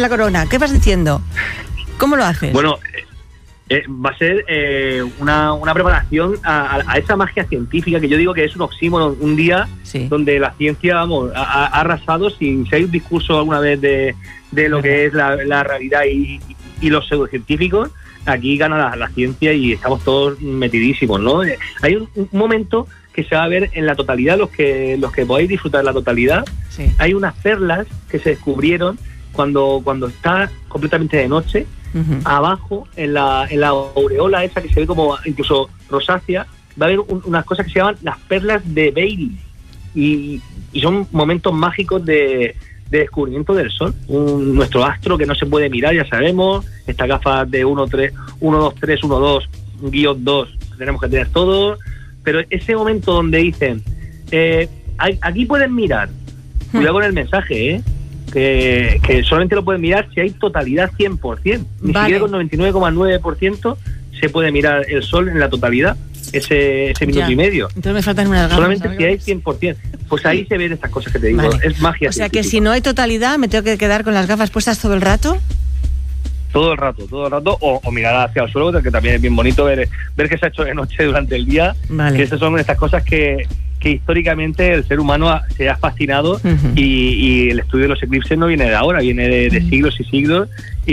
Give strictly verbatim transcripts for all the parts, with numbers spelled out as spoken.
la corona. ¿Qué vas diciendo? ¿Cómo lo haces? Bueno, eh, va a ser eh, una, una preparación a, a esa magia científica que yo digo que es un oxímoron, un día sí. donde la ciencia, vamos, ha, ha arrasado. Si, si hay un discurso alguna vez de, de lo que es la, la realidad y, y los pseudocientíficos, aquí gana la, la ciencia y estamos todos metidísimos, ¿no? Hay un, un momento que se va a ver en la totalidad, los que los que podáis disfrutar de la totalidad. Sí. Hay unas perlas que se descubrieron cuando cuando está completamente de noche, uh-huh. abajo, en la, en la aureola esa que se ve como incluso rosácea, va a haber un, unas cosas que se llaman las perlas de Bailey, y, y son momentos mágicos de, de descubrimiento del Sol, un, nuestro astro que no se puede mirar, ya sabemos, estas gafas de uno, tres, uno, dos, tres, uno, dos, guión dos, tenemos que tener todo, pero ese momento donde dicen, eh, hay, aquí pueden mirar, cuidado con el mensaje, ¿eh? Que, que solamente lo pueden mirar si hay totalidad cien por ciento, ni vale. siquiera con noventa y nueve coma nueve por ciento se puede mirar el Sol en la totalidad, ese, ese minuto ya. y medio. Entonces me faltan unas gafas. Solamente si hay cien por ciento. Pues ahí se ven estas cosas que te digo, vale. es magia. O sea que si no hay totalidad, ¿me tengo que quedar con las gafas puestas todo el rato? Todo el rato, todo el rato, o, o mirar hacia el suelo, que también es bien bonito ver, ver que se ha hecho de noche durante el día, vale. que esas son estas cosas que, que históricamente el ser humano ha, se ha fascinado, uh-huh. y, y el estudio de los eclipses no viene de ahora, viene de, de siglos y siglos,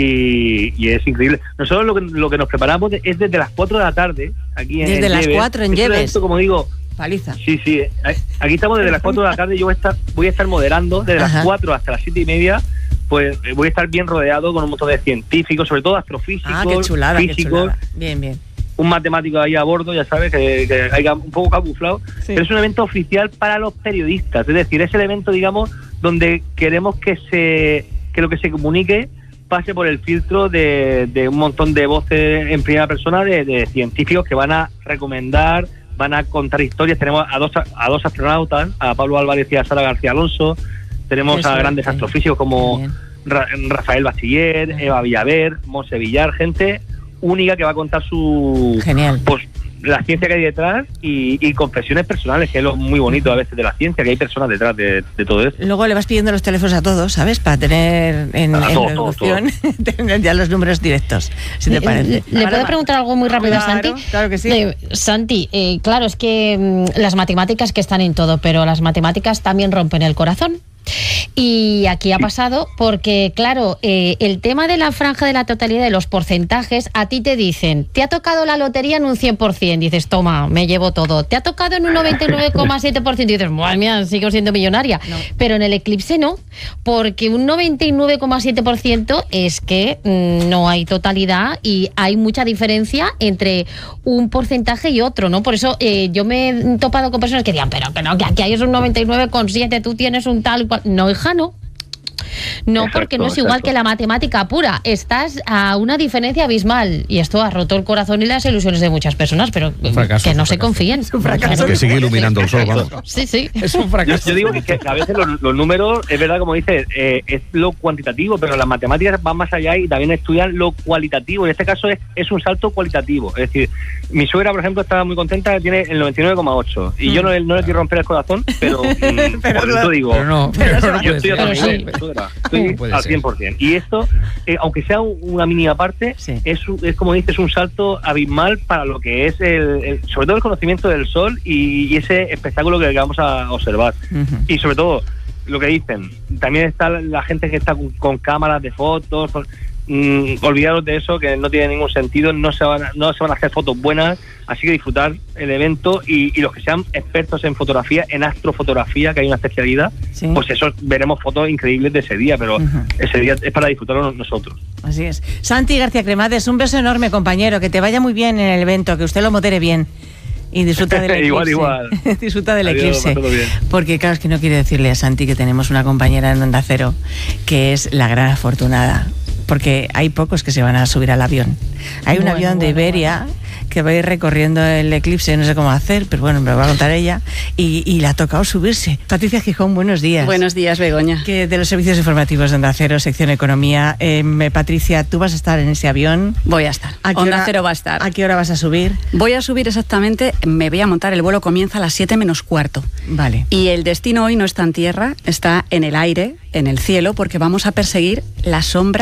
y, y es increíble. Nosotros lo que, lo que nos preparamos es desde las cuatro de la tarde, aquí en Desde en las cuatro en Lleves. Como digo, paliza. Sí, sí, aquí estamos desde las cuatro de la tarde, yo voy a estar, voy a estar moderando desde Ajá. las cuatro hasta las siete y media. Pues voy a estar bien rodeado con un montón de científicos, sobre todo astrofísicos, ah, qué chulada, físicos, qué chulada. Bien, bien. Un matemático ahí a bordo, ya sabes, que, que hay un poco camuflado, sí. pero es un evento oficial para los periodistas, es decir, es el evento, digamos, donde queremos que se que lo que se comunique pase por el filtro de, de un montón de voces en primera persona de, de científicos que van a recomendar, van a contar historias. Tenemos a dos a dos astronautas, a Pablo Álvarez y a Sara García Alonso. Tenemos Eso, a grandes sí. astrofísicos como Ra- Rafael Bachiller, Ajá. Eva Villaver, Monse Villar, gente única que va a contar su Genial. Pues la ciencia que hay detrás y, y confesiones personales, que es lo muy bonito a veces de la ciencia, que hay personas detrás de, de todo eso. Luego le vas pidiendo los teléfonos a todos, ¿sabes? Para tener en, a en todo, producción todo, todo. tener ya los números directos, si te parece. ¿Le, le puedo preguntar algo muy rápido claro, a Santi? Claro que sí. Eh, Santi, eh, claro, es que mmm, las matemáticas que están en todo, pero las matemáticas también rompen el corazón. Y aquí ha pasado porque, claro, eh, el tema de la franja de la totalidad de los porcentajes, a ti te dicen, te ha tocado la lotería en un cien por ciento, dices, toma, me llevo todo. Te ha tocado en un noventa y nueve coma siete por ciento, dices, madre mía, sigo siendo millonaria. No. Pero en el eclipse no, porque un noventa y nueve coma siete por ciento es que mmm, no hay totalidad y hay mucha diferencia entre un porcentaje y otro, ¿no? Por eso eh, yo me he topado con personas que digan, pero que no, que aquí hay un noventa y nueve coma siete, tú tienes un tal... No, hija, no. No, exacto, porque no es igual exacto. que la matemática pura. Estás a una diferencia abismal. Y esto ha roto el corazón y las ilusiones de muchas personas, pero fracaso, que no se confíen. Es un fracaso. Que sigue iluminando el sol, vamos. Sí, sí. Es un fracaso. Yo, yo digo que, que a veces los, los números, es verdad, como dices, eh, es lo cuantitativo, pero las matemáticas van más allá y también estudian lo cualitativo. En este caso es, es un salto cualitativo. Es decir, mi suegra, por ejemplo, estaba muy contenta, tiene el noventa y nueve coma ocho. Y mm. yo no, no le quiero romper el corazón, pero, mm, pero por eso digo, pero no, pero yo no estoy a pero sí. Estoy al cien por ciento. Y esto, eh, aunque sea una mínima parte, sí. es, es como dices, un salto abismal para lo que es, el, el sobre todo el conocimiento del Sol y, y ese espectáculo que vamos a observar. Uh-huh. Y sobre todo, lo que dicen, también está la gente que está con, con cámaras de fotos, con, mm, olvidaros de eso, que no tiene ningún sentido, no se van a, no se van a hacer fotos buenas, así que disfrutar el evento y, y los que sean expertos en fotografía, en astrofotografía, que hay una especialidad, sí. pues eso, veremos fotos increíbles de ese día, pero uh-huh. ese día es para disfrutarlo nosotros. Así es. Santi García Cremades, un beso enorme, compañero, que te vaya muy bien en el evento, que usted lo modere bien. Y disfruta del eclipse. igual, igual. disfruta del Adiós, eclipse. Porque claro, es que no quiere decirle a Santi que tenemos una compañera en Onda Cero que es la gran afortunada. Porque hay pocos que se van a subir al avión. Hay un bueno, avión de Iberia bueno, bueno. que va a ir recorriendo el eclipse, no sé cómo hacer, pero bueno, me lo va a contar ella. Y, y le ha tocado subirse. Patricia Gijón, buenos días. Buenos días, Begoña. Que de los servicios informativos de Onda Cero, sección Economía. Eh, Patricia, ¿tú vas a estar en ese avión? Voy a estar. ¿A Onda hora, Cero va a estar. ¿A qué hora vas a subir? Voy a subir exactamente, me voy a montar, el vuelo comienza a las siete menos cuarto. Vale. Y el destino hoy no está en tierra, está en el aire, en el cielo, porque vamos a perseguir la sombra